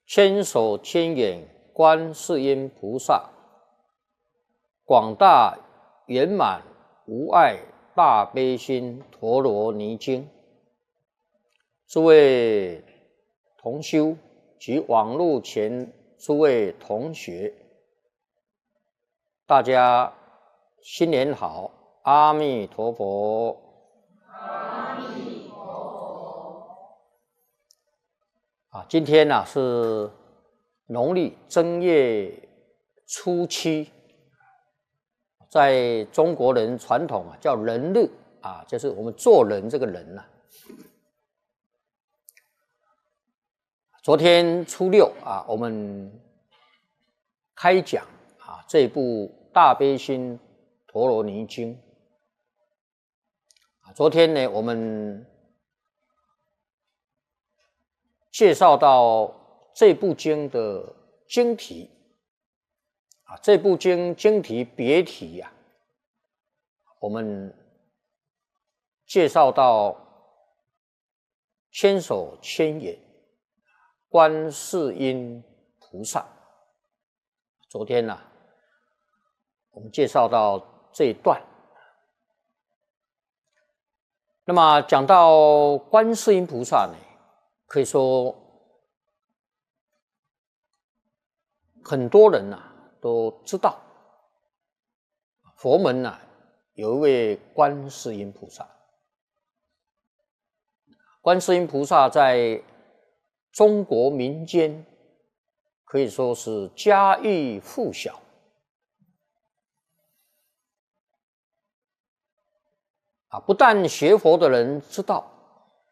千手千眼观世音菩萨，广大圆满无碍大悲心陀罗尼经。诸位同修及网络前诸位同学，大家新年好，阿弥陀佛。 阿弥陀佛。 今天是农历正月初七，在中国人传统叫人日就是我们做人这个人昨天初六我们开讲这部大悲心陀罗尼经。昨天呢，我们介绍到这部经的经题这部经题别题我们介绍到千手千眼观世音菩萨。昨天我们介绍到这一段。那么讲到观世音菩萨呢，可以说很多人都知道，佛门有一位观世音菩萨。观世音菩萨在中国民间可以说是家喻户晓。不但学佛的人知道，